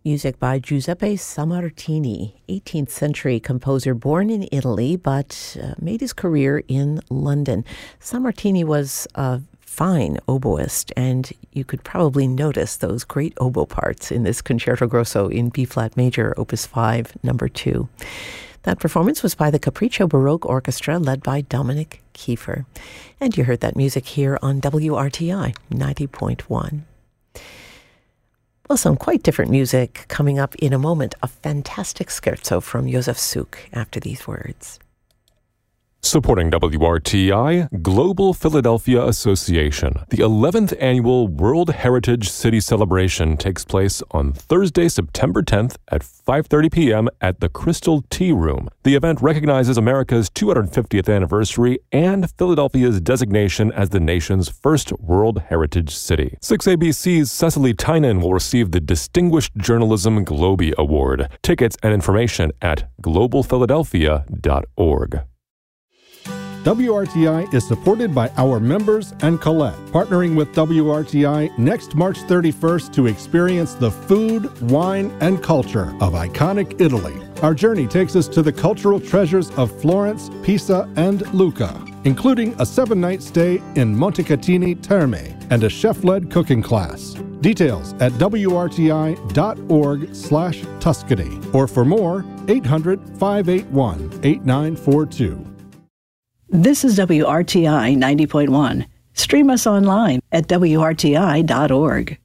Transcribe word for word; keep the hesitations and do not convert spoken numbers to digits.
Music by Giuseppe Sammartini, eighteenth century composer born in Italy, but uh, made his career in London. Sammartini was a fine oboist, and you could probably notice those great oboe parts in this Concerto Grosso in B-flat major, Opus five, number two. That performance was by the Capriccio Baroque Orchestra, led by Dominic Kiefer. And you heard that music here on W R T I ninety point one. Well, some quite different music coming up in a moment. A fantastic scherzo from Josef Suk after these words. Supporting W R T I, Global Philadelphia Association. The eleventh Annual World Heritage City Celebration takes place on Thursday, September tenth at five thirty p.m. at the Crystal Tea Room. The event recognizes America's two hundred fiftieth anniversary and Philadelphia's designation as the nation's first World Heritage City. six A B C's Cecily Tynan will receive the Distinguished Journalism Globie Award. Tickets and information at global philadelphia dot org. W R T I is supported by our members and Colette, partnering with W R T I next March thirty-first to experience the food, wine, and culture of iconic Italy. Our journey takes us to the cultural treasures of Florence, Pisa, and Lucca, including a seven-night stay in Montecatini Terme and a chef-led cooking class. Details at W R T I dot org slash Tuscany, or for more, eight hundred, five eight one, eight nine four two. This is W R T I ninety point one. Stream us online at W R T I dot org.